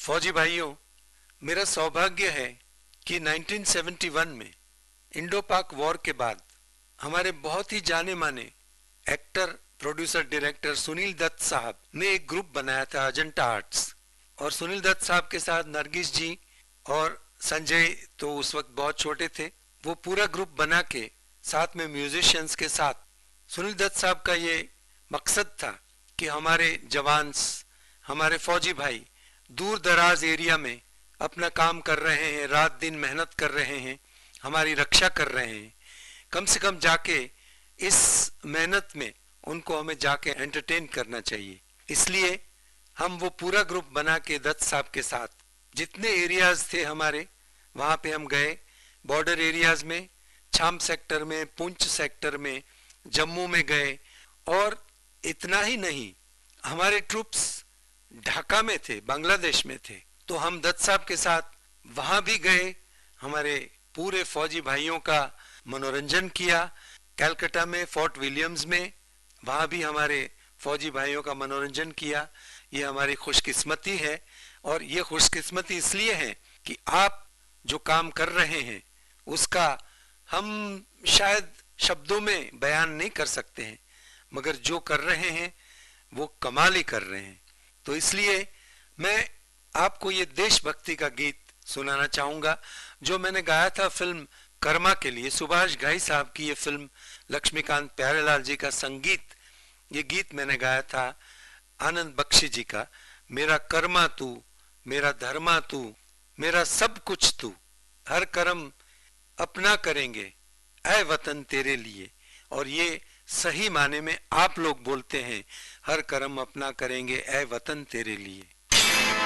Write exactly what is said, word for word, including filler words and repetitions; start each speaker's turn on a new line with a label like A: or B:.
A: फौजी भाइयों, मेरा सौभाग्य है कि नाइनटीन सेवेंटी वन में इंडो पाक वॉर के बाद हमारे बहुत ही जाने माने actor, producer, director Sunil Dutt साहब ने एक ग्रुप बनाया था अजंता आर्ट्स। और सुनील दत्त साहब के साथ नरगिस जी और संजय तो उस वक्त बहुत छोटे थे। वो पूरा ग्रुप बना के साथ में म्यूजिशियंस के साथ सुनील दत्त साहब का ये मकसद था कि हमारे जवान, हमारे फौजी भाई दूर दराज एरिया में अपना काम कर रहे हैं, रात दिन मेहनत कर रहे हैं, हमारी रक्षा कर रहे हैं। कम से कम जाके इस मेहनत में उनको हमें जाके एंटरटेन करना चाहिए। इसलिए हम वो पूरा ग्रुप बना के दत्त साहब के साथ जितने एरियाज थे हमारे, वहाँ पे हम गए। बॉर्डर एरियाज में, छाम सेक्टर में, पुंछ सेक्टर में, जम्मू में गए। और इतना ही नहीं, हमारे ट्रूप्स ढाका में थे, बांग्लादेश में थे, तो हम दत्त साहब के साथ वहां भी गए। हमारे पूरे फौजी भाइयों का मनोरंजन किया। कलकत्ता में, फोर्ट विलियम्स में, वहां भी हमारे फौजी भाइयों का मनोरंजन किया। ये हमारी खुशकिस्मती है। और ये खुशकिस्मती इसलिए है कि आप जो काम कर रहे हैं उसका हम शायद शब्दों में बयान नहीं कर सकते हैं, मगर जो कर रहे हैं वो कमाल ही कर रहे हैं। तो इसलिए मैं आपको ये देशभक्ति का गीत सुनाना चाहूंगा जो मैंने गाया था फिल्म कर्मा के लिए। सुभाष घाई साहब की ये फिल्म, लक्ष्मीकांत प्यारेलाल जी का संगीत, ये गीत मैंने गाया था आनंद बख्शी जी का। मेरा कर्मा तू, मेरा धर्मा तू, मेरा सब कुछ तू, हर कर्म अपना करेंगे ऐ वतन तेरे लिए। और ये सही माने में आप लोग बोलते हैं, हर कर्म अपना करेंगे ऐ वतन तेरे लिए।